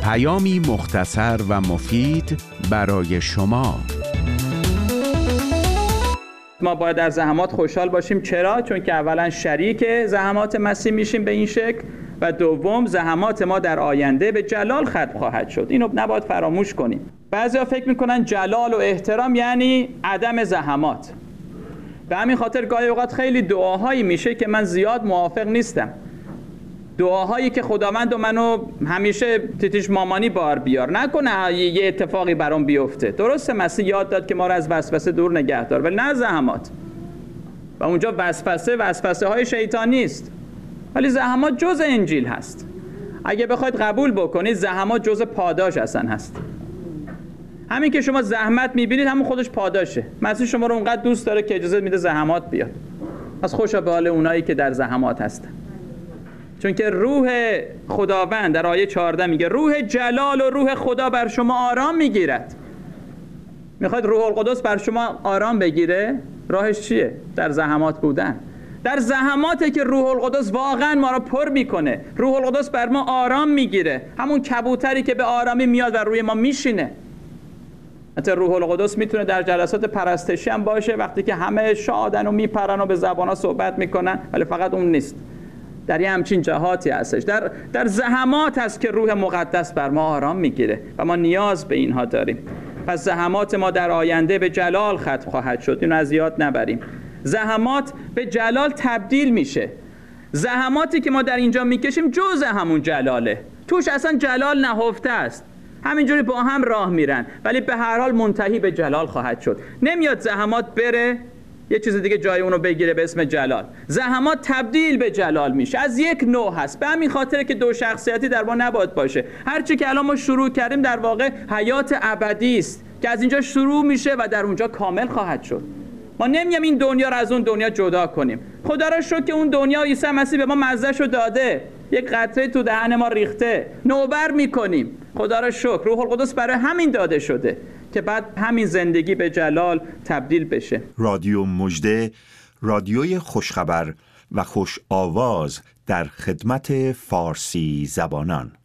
پیامی مختصر و مفید برای شما. ما باید در زحمات خوشحال باشیم. چرا؟ چون که اولا شریک زحمات مسیح میشیم به این شکل، و دوم زحمات ما در آینده به جلال ختم خواهد شد. اینو نباید فراموش کنیم. بعضیا فکر میکنن جلال و احترام یعنی عدم زحمات. به همین خاطر گاهی اوقات خیلی دعاهایی میشه که من زیاد موافق نیستم. دعاهایی که خداوند و منو همیشه تیتیش مامانی بار بیار، نکنه یه اتفاقی برام بیفته. درسته مسیح یاد داد که ما رو از وسوسه دور نگه دار، ولی نه زحمات. و اونجا وسوسه های شیطانی است، ولی زحمات جز انجیل هست. اگه بخواید قبول بکنید زحمات جز پاداش اصلا هست. همین که شما زحمت میبینید همون خودش پاداشه. مسیح شما رو اونقدر دوست داره که اجازه میده زحمات بیاد. پس خوشا به حال اونایی که در زحمات هستن، چون که روح خداوند در آیه 14 میگه روح جلال و روح خدا بر شما آرام میگیرد. میخواید روح القدس بر شما آرام بگیره؟ راهش چیه؟ در زحمات بودن. در زحماته که روح القدس واقعا ما رو پر میکنه. روح القدس بر ما آرام میگیره، همون کبوتری که به آرامی میاد و روی ما میشینه. حتی روح القدس میتونه در جلسات پرستشی هم باشه، وقتی که همه شادن و میپرن و به زبانا صحبت میکنن، ولی فقط اون نیست. در یه همچین جهاتی هستش، در زحمات هست که روح مقدس بر ما آرام میگیره و ما نیاز به اینها داریم. پس زحمات ما در آینده به جلال ختم خواهد شد. اینو از یاد نبریم. زحمات به جلال تبدیل میشه. زحماتی که ما در اینجا میکشیم جز همون جلاله، توش اصلا جلال نهفته است. همینجوری با هم راه میرن، ولی به هر حال منتهی به جلال خواهد شد. نمیاد زحمات بره یه چیز دیگه جای اونو بگیره به اسم جلال. زحمات تبدیل به جلال میشه، از یک نوع هست. به همین خاطره که دو شخصیتی در ما نباید باشه. هرچی که الان ما شروع کردیم در واقع حیات ابدی است که از اینجا شروع میشه و در اونجا کامل خواهد شد. ما نمیام این دنیا رو از اون دنیا جدا کنیم. خدا را شکر که اون دنیا عیسی مسیح به ما مزه‌شو داده، یک قطره تو دهن ما ریخته، نوبر میکنیم. خدا را شکر روح القدس برای همین داده شده که بعد همین زندگی به جلال تبدیل بشه. رادیو مژده، رادیوی خوشخبر و خوش آواز در خدمت فارسی زبانان.